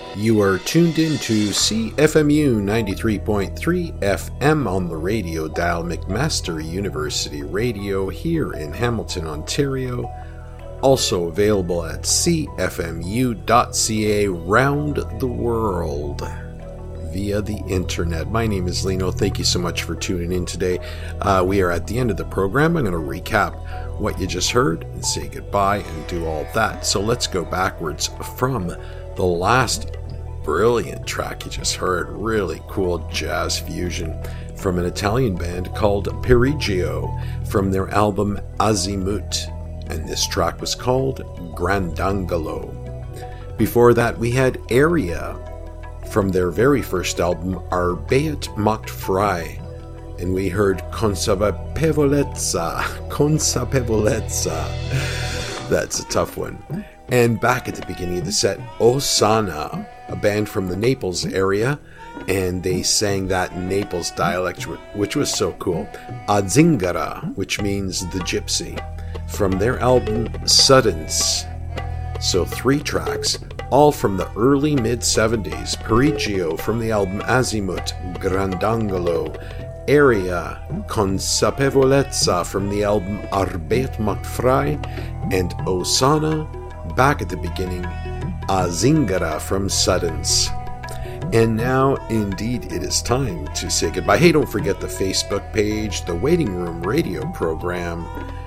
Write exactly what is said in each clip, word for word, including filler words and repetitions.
You are tuned in to C F M U ninety-three point three F M on the radio dial, McMaster University Radio here in Hamilton, Ontario. Also available at c f m u dot c a round the world via the internet. My name is Lino. Thank you so much for tuning in today. Uh, we are at the end of the program. I'm going to recap what you just heard and say goodbye and do all that. So let's go backwards from the last brilliant track you just heard. Really cool jazz fusion from an Italian band called Perigio from their album Azimut. And this track was called Grandangolo. Before that, we had Area from their very first album, Arbeet macht frei. And we heard Consapevolezza. Consapevolezza. That's a tough one. And back at the beginning of the set, Osana, a band from the Naples area. And they sang that in Naples dialect, which was so cool. A Zingara, which means the gypsy, from their album Suddens. So three tracks, all from the early mid-seventies. Perigio from the album Azimut, Grandangolo. Area, Consapevolezza from the album Arbeet macht frei. And Osana, back at the beginning, A Zingara from Suddens. And now, indeed, it is time to say goodbye. Hey, don't forget the Facebook page, the Waiting Room radio program.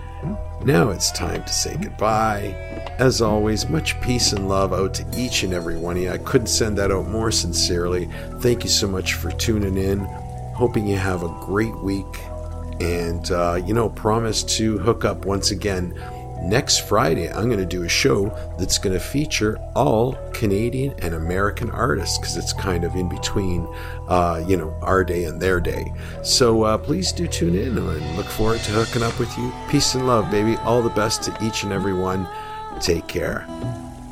Now it's time to say goodbye. As always, much peace and love out to each and every one of you. I couldn't send that out more sincerely. Thank you so much for tuning in. Hoping you have a great week. And, uh, you know, promise to hook up once again. Next Friday, I'm going to do a show that's going to feature all Canadian and American artists, because it's kind of in between, uh, you know, our day and their day. So uh, please do tune in and look forward to hooking up with you. Peace and love, baby. All the best to each and every one. Take care.